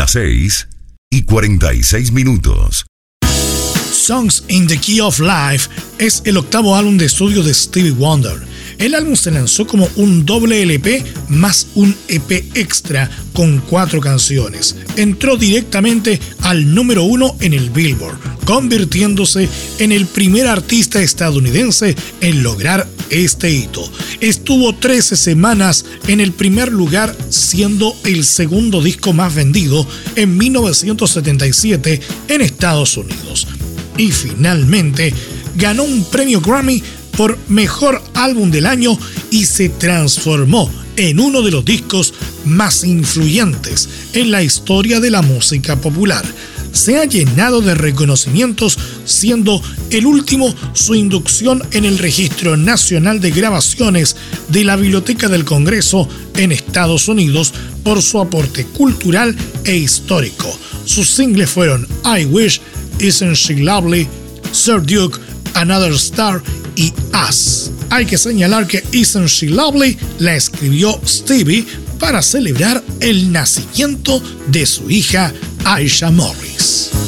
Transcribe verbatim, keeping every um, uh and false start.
las seis y cuarenta y seis minutos. Songs in the Key of Life es el octavo álbum de estudio de Stevie Wonder. El álbum se lanzó como un doble L P más un E P extra con cuatro canciones. Entró directamente al número uno en el Billboard, convirtiéndose en el primer artista estadounidense en lograr este hito. Estuvo trece semanas en el primer lugar, siendo el segundo disco más vendido en mil novecientos setenta y siete en Estados Unidos. Y finalmente ganó un premio Grammy por Mejor Álbum del Año y se transformó en uno de los discos más influyentes en la historia de la música popular. Se ha llenado de reconocimientos, siendo el último su inducción en el Registro Nacional de Grabaciones de la Biblioteca del Congreso en Estados Unidos por su aporte cultural e histórico. Sus singles fueron I Wish, Isn't She Lovely, Sir Duke, Another Star y Us. Hay que señalar que Isn't She Lovely la escribió Stevie para celebrar el nacimiento de su hija Aisha Morris.